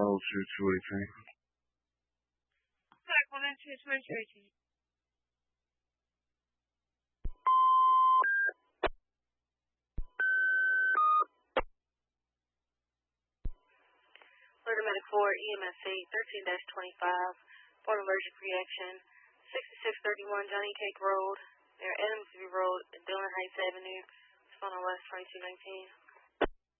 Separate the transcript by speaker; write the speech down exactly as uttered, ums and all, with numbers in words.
Speaker 1: oh two two eighteen.
Speaker 2: Black one oh two two eighteen.
Speaker 3: Florida Medic four, E M S C thirteen dash twenty-five, for allergic reaction, sixty-six thirty-one Johnny Cake Road, near Adamsview Road, Dillon Heights Avenue, phone on West twenty-two nineteen.